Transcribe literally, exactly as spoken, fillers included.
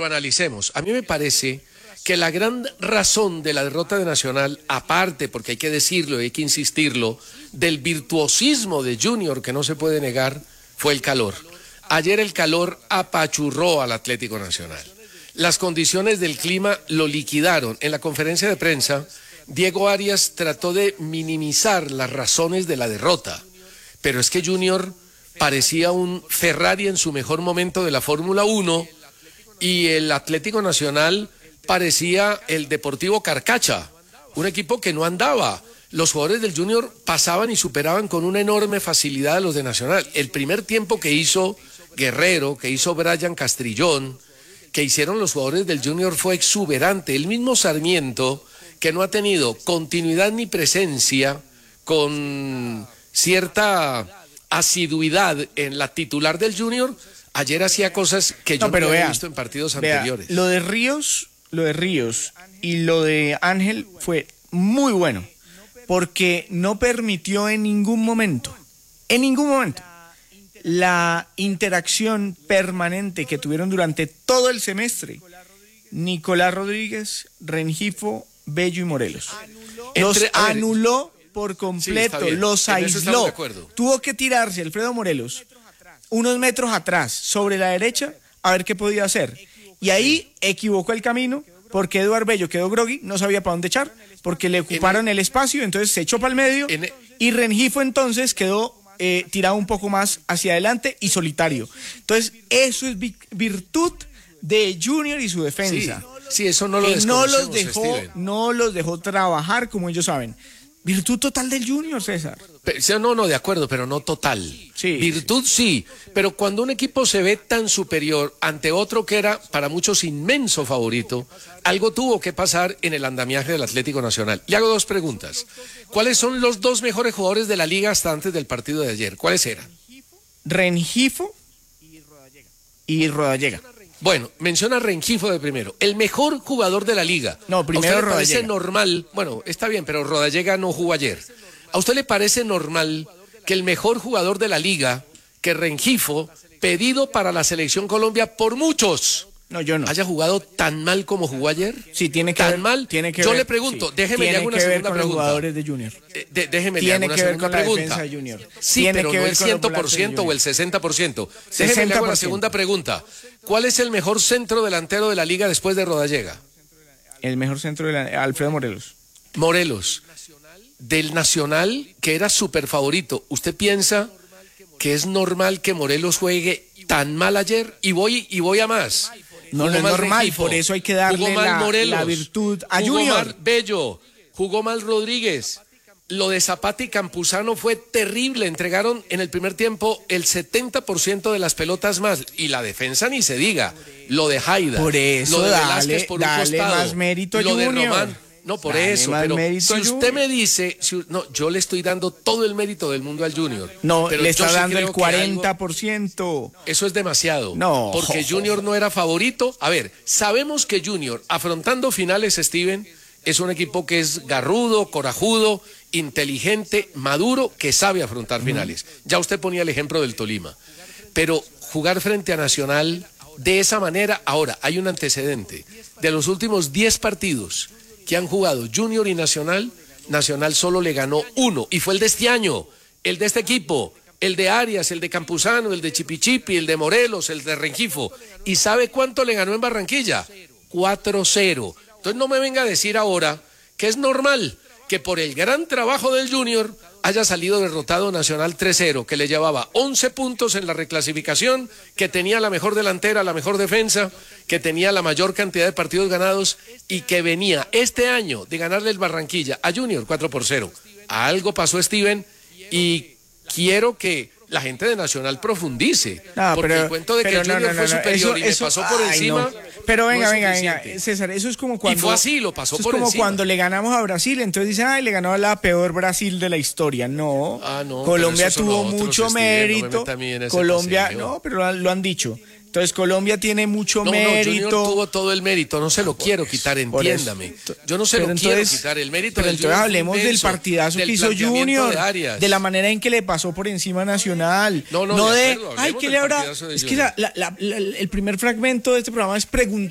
pero analicemos. A mí me parece que la gran razón de la derrota de Nacional, aparte, porque hay que decirlo y hay que insistirlo, del virtuosismo de Junior, que no se puede negar, fue el calor. Ayer el calor apachurró al Atlético Nacional. Las condiciones del clima lo liquidaron. En la conferencia de prensa, Diego Arias trató de minimizar las razones de la derrota, pero es que Junior parecía un Ferrari en su mejor momento de la Fórmula uno y el Atlético Nacional parecía el Deportivo Carcacha, un equipo que no andaba. Los jugadores del Junior pasaban y superaban con una enorme facilidad a los de Nacional. El primer tiempo que hizo Guerrero, que hizo Brian Castrillón, que hicieron los jugadores del Junior fue exuberante. El mismo Sarmiento, que no ha tenido continuidad ni presencia con cierta asiduidad en la titular del Junior, ayer hacía cosas que yo no, no había vea, visto en partidos vea, anteriores. Lo de Ríos, lo de Ríos y lo de Ángel fue muy bueno, porque no permitió en ningún momento, en ningún momento, la interacción permanente que tuvieron durante todo el semestre Nicolás Rodríguez, Rengifo, Bello y Morelos. Los Entre, anuló por completo, sí, los aisló. Tuvo que tirarse Alfredo Morelos unos metros atrás, sobre la derecha, a ver qué podía hacer. Y ahí equivocó el camino, porque Eduardo Bello quedó groggy, no sabía para dónde echar, porque le ocuparon el espacio, entonces se echó para el medio, y Rengifo entonces quedó eh, tirado un poco más hacia adelante y solitario. Entonces, eso es virtud de Junior y su defensa. Sí, sí, eso no lo que no los dejó, Steven. no los dejó trabajar como ellos saben. Virtud total del Junior, César. Pero, no, no, de acuerdo, pero no total. Sí, Virtud sí, pero cuando un equipo se ve tan superior ante otro que era para muchos inmenso favorito, algo tuvo que pasar en el andamiaje del Atlético Nacional. Le hago dos preguntas. ¿Cuáles son los dos mejores jugadores de la liga hasta antes del partido de ayer? ¿Cuáles eran? Rengifo y Rodallega. Bueno, menciona a Rengifo de primero, el mejor jugador de la liga. No, primero ¿A usted le parece Rodallega. normal? Bueno, está bien, pero Rodallega no jugó ayer. ¿A usted le parece normal que el mejor jugador de la liga, que Rengifo, pedido para la Selección Colombia por muchos, no, yo no, haya jugado tan mal como jugó ayer? Sí, tiene que ¿Tan ver, mal? Tiene que yo ver, le pregunto, sí, déjeme le hago una segunda pregunta. Con los jugadores de Junior. Eh, de, déjeme tiene le hago una que ver segunda con la pregunta. defensa de Junior. Sí, tiene pero que no ver el con cien por ciento o el sesenta por ciento. Déjeme le hago la segunda pregunta. ¿Cuál es el mejor centro delantero de la liga después de Rodallega? El mejor centro de la, Alfredo Morelos. Morelos. Del Nacional, que era súper favorito. ¿Usted piensa que es normal que Morelos juegue tan mal ayer? Y voy, y voy a más. No, no es normal, Rengifo, por eso hay que darle jugó mal la, Morelos, la virtud a jugó Junior. Mal Bello, jugó mal Rodríguez. Lo de Zapata y Campuzano fue terrible. Entregaron en el primer tiempo el setenta por ciento de las pelotas más. Y la defensa ni se diga. Lo de Haida. Por eso, lo de dale, Velázquez por dale un costado, más mérito a lo Junior. de Román. No, por dale eso. Pero si usted me dice... Si, no, yo le estoy dando todo el mérito del mundo al Junior. No, pero le está sí dando el cuarenta por Algo, ciento. eso es demasiado. No. Porque Junior no era favorito. A ver, sabemos que Junior, afrontando finales, Steven, es un equipo que es garrudo, corajudo, inteligente, maduro, que sabe afrontar finales. Ya usted ponía el ejemplo del Tolima. Pero jugar frente a Nacional de esa manera, ahora hay un antecedente. De los últimos diez partidos que han jugado Junior y Nacional, Nacional solo le ganó uno, y fue el de este año, el de este equipo, el de Arias, el de Campuzano, el de Chipichipi, el de Morelos, el de Rengifo. ¿Y sabe cuánto le ganó en Barranquilla? cuatro cero. Entonces no me venga a decir ahora que es normal que por el gran trabajo del Junior haya salido derrotado Nacional tres cero, que le llevaba once puntos en la reclasificación, que tenía la mejor delantera, la mejor defensa, que tenía la mayor cantidad de partidos ganados y que venía este año de ganarle el Barranquilla a Junior cuatro por cero. Algo pasó, Steven, y quiero que la gente de Nacional profundice, no, porque pero, el cuento de que pero, Junior no, no, fue no, superior eso, y eso, me pasó por ay, encima. No. Pero venga, no venga, venga, César, eso es como cuando... Y fue así, lo pasó eso por es como encima. cuando le ganamos a Brasil, entonces dicen, ay, le ganó a la peor Brasil de la historia. No, ah, no Colombia tuvo otros, mucho Steven, mérito. No Colombia, paseo. no, pero lo, lo han dicho. Entonces Colombia tiene mucho no, mérito. No, Junior tuvo todo el mérito, no se lo quiero quitar, entiéndame. Yo no se pero lo entonces, quiero quitar, el mérito pero del entonces Junior hablemos inmenso, del partidazo del que hizo Junior, de, de la manera en que le pasó por encima Nacional. No, no, no de, de, acuerdo, ay, que le habrá, es que la, la, la, la, el primer fragmento de este programa es preguntar